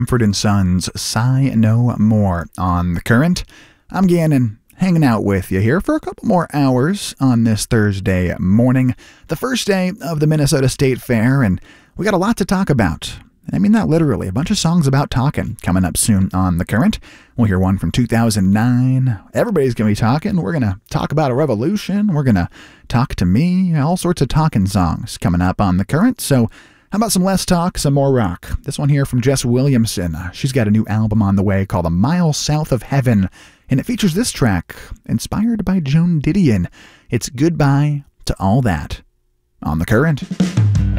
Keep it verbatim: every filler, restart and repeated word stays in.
Mumford and Sons, Sigh No More on The Current. I'm Gannon, hanging out with you here for a couple more hours on this Thursday morning, the first day of the Minnesota State Fair, and we got a lot to talk about. I mean that literally, a bunch of songs about talking coming up soon on The Current. We'll hear one from two thousand nine. Everybody's going to be talking. We're going to talk about a revolution. We're going to talk to me. All sorts of talking songs coming up on The Current. So how about some less talk, some more rock? This one here from Jess Williamson. She's got a new album on the way called A Mile South of Heaven, and it features this track, inspired by Joan Didion. It's Goodbye to All That on The Current.